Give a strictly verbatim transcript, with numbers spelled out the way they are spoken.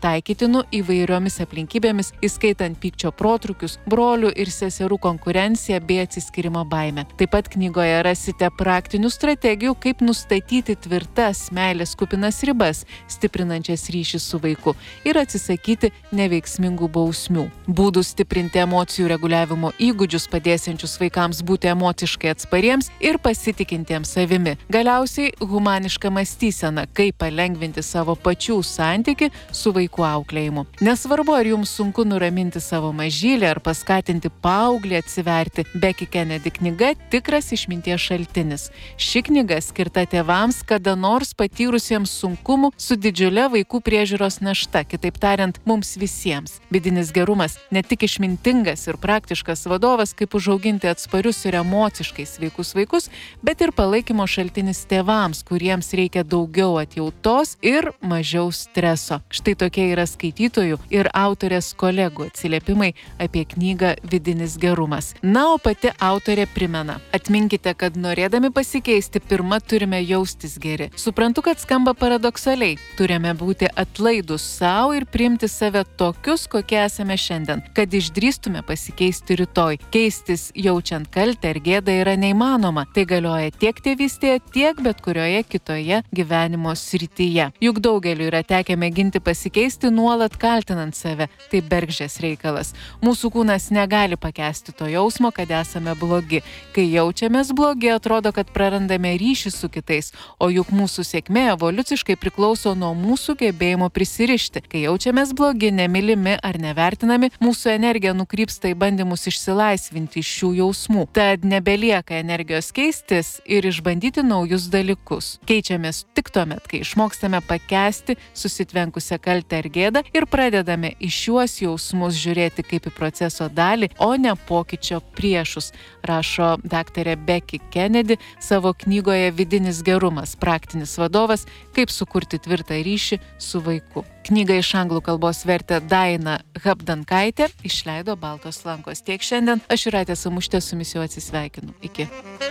taikytinų įvairiomis aplinkybėmis, įskaitant pykčio protrūkius, brolių ir seserų konkurenciją bei atsiskyrimo baimę. Taip pat knygoje rasite praktinių strategijų, kaip nustatyti tvirtas meilės kupinas ribas, stiprinančias ryšį su vaiku ir atsisakyti neveiksmingų bausmių. Būdų stiprinti emocijų reguliavimo įgūdžius, padėsiančius vaikams būti emociškai atspariems ir pasitikintiems savimi. Galiausiai humaniška mąstysena, kaip palengvinti savo pačių santyki su vaikų auklėjimu. Nesvarbu, ar jums sunku nuraminti savo mažylį ar paskatinti paauglį atsiverti, Becky Kennedy knyga tikras išminties šaltinis. Ši knyga skirta tėvams, kada nors patyrusiems sunkumų su didžiulė vaikų priežiūros našta, kitaip tariant, mums visiems. Vidinis gerumas ne tik išmintingas ir praktiškas vadovas, kaip užauginti atsparius ir emociškai sveikus vaikus, bet ir palaikymo šaltinis tėvams, kuriems reikia daugiau atjautos ir mažiau streso. Štai tokie yra skaitytojų ir autorės kolegų atsiliepimai apie knygą Vidinis gerumas. Na, o pati autorė primena: atminkite, kad norėdami pasikeisti, pirma turime jaustis geri. Suprantu, kad skamba paradoksaliai. Turime būti atlaidus savo ir priimti save tokius, kokie esame šiandien, kad išdrįstume pasikeisti rytoj. Keistis jaučiant kaltę ir gėdą yra neįmanoma. Tai galioja tiek tėvystėje, tiek bet kurioje kitoje gyvenimo srityje. Juk daugeliu yra tekę mėginti pasikeisti nuolat kaltinant save. Tai bergždžias reikalas. Mūsų kūnas negali pakęsti to jausmo, kad esame blogi. Kai jaučiamės blogi, atrodo, kad prarandame ryšį su kitais, o juk mūsų sėkmė evoliuciškai priklauso nuo mūsų gebėjimo prisirišti. Kai jaučiamės blogi, nemylimi ar nevertinami, mūsų energija nukrypsta į bandymus išsilaisvinti iš šių jausmų. Tad nebelieka energijos keistis ir išbandyti naujus dalykus. Keičiamės tik tuomet, kai išmokstame pakęsti susitvenkusią kaltę ir gėdą ir pradedame į šiuos jausmus žiūrėti kaip į proceso dalį, o ne pokyčio priešus, rašo daktarė Becky Kennedy savo knygoje Vidinis gerumas – praktinis vadovas, kaip sukurti tvirtą ryšį su vaiku. Knygą iš anglų kalbos vertė Daina Habdankaitė, išleido Baltos lankos. Tiek šiandien. Aš Jūratė Samušytė su jumis jau atsisveikinu. Iki.